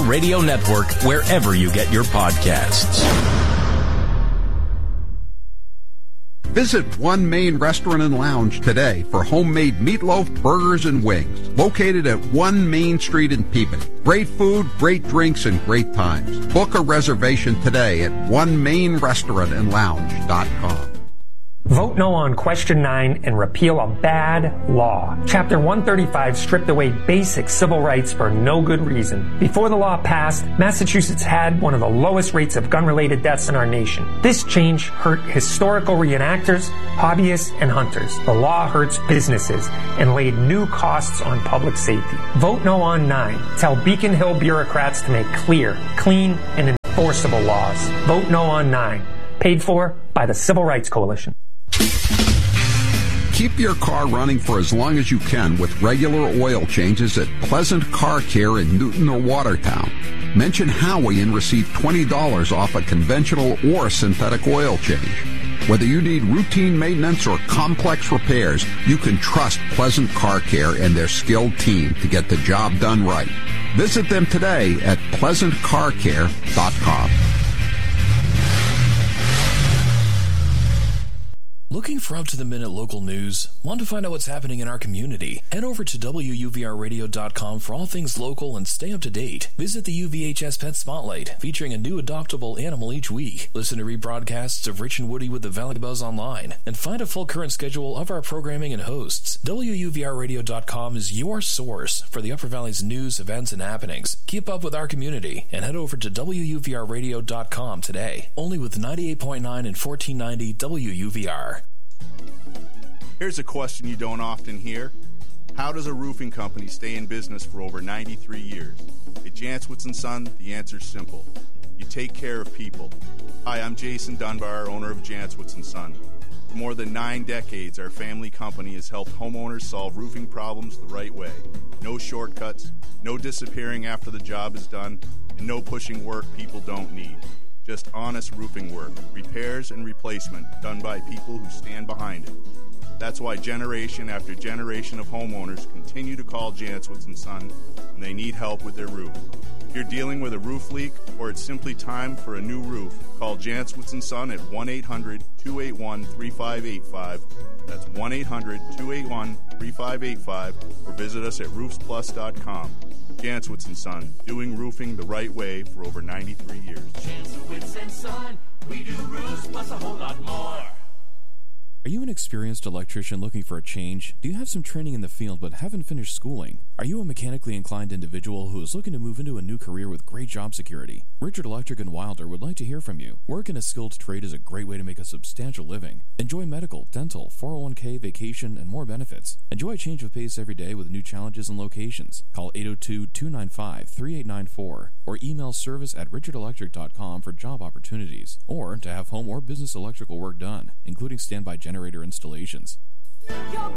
Visit One Main Restaurant and Lounge today for homemade meatloaf, burgers, and wings. Located at One Main Street in Peabody. Great food, great drinks, and great times. Book a reservation today at one main restaurant and lounge dot com. Vote no on Question nine and repeal a bad law. Chapter one thirty-five stripped away basic civil rights for no good reason. Before the law passed, Massachusetts had one of the lowest rates of gun-related deaths in our nation. This change hurt historical reenactors, hobbyists, and hunters. The law hurts businesses and laid new costs on public safety. Vote no on nine. Tell Beacon Hill bureaucrats to make clear, clean, and enforceable laws. Vote no on nine. Paid for by the Civil Rights Coalition. Keep your car running for as long as you can with regular oil changes at Pleasant Car Care in Newton or Watertown. Mention Howie and receive twenty dollars off a conventional or synthetic oil change. Whether you need routine maintenance or complex repairs, you can trust Pleasant Car Care and their skilled team to get the job done right. Visit them today at pleasant car care dot com. Looking for up-to-the-minute local news? Want to find out what's happening in our community? Head over to W U V R radio dot com for all things local and stay up to date. Visit the U V H S Pet Spotlight, featuring a new adoptable animal each week. Listen to rebroadcasts of Rich and Woody with the Valley Buzz online, and find a full current schedule of our programming and hosts. W U V R radio dot com is your source for the Upper Valley's news, events, and happenings. Keep up with our community and head over to W U V R radio dot com today. Only with ninety-eight point nine and fourteen ninety W U V R. Here's a question you don't often hear. How does a roofing company stay in business for over ninety-three years? At Jantzwitz and Son, the answer's simple. You take care of people. Hi, I'm Jason Dunbar, owner of Jantzwitz and Son. For more than nine decades, our family company has helped homeowners solve roofing problems the right way. No shortcuts, no disappearing after the job is done, and no pushing work people don't need. Just honest roofing work, repairs and replacement done by people who stand behind it. That's why generation after generation of homeowners continue to call Jantzwitz and Son when they need help with their roof. If you're dealing with a roof leak or it's simply time for a new roof, call Jantzwitz and Son at one eight hundred two eight one three five eight five. That's one eight hundred two eight one three five eight five, or visit us at roofs plus dot com. Jantzwitz and Son, doing roofing the right way for over ninety-three years. Jantzwitz and Son, we do roofs plus a whole lot more. Are you an experienced electrician looking for a change? Do you have some training in the field but haven't finished schooling? Are you a mechanically inclined individual who is looking to move into a new career with great job security? Richard Electric in Wilder would like to hear from you. Work in a skilled trade is a great way to make a substantial living. Enjoy medical, dental, four oh one k, vacation, and more benefits. Enjoy a change of pace every day with new challenges and locations. Call eight oh two, two nine five, three eight nine four or email service at richard electric dot com for job opportunities, or to have home or business electrical work done, including standby generator installations. Your